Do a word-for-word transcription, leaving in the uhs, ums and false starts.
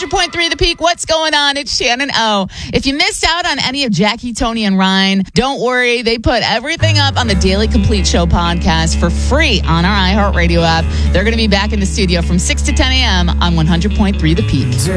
hundred point three The Peak. What's going on? It's Shannon O. If you missed out on any of Jackie, Tony, and Ryan, don't worry. They put everything up on the Daily Complete Show podcast for free on our iHeartRadio app. They're going to be back in the studio from six to ten a.m. on one hundred point three The Peak.